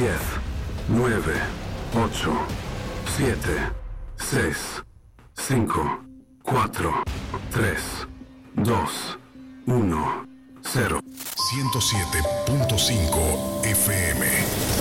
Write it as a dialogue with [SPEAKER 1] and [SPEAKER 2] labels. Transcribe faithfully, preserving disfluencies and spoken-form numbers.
[SPEAKER 1] diez, nueve, ocho, siete, seis, cinco, cuatro, tres, dos, uno, cero.
[SPEAKER 2] ciento siete punto cinco F M.